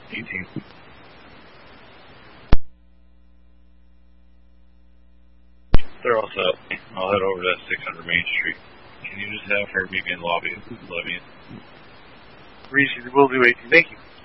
18. They're all set. I'll head over to 600 Main Street. Can you just have her meet me in the lobby? Love you. Reason will do 18. Thank you.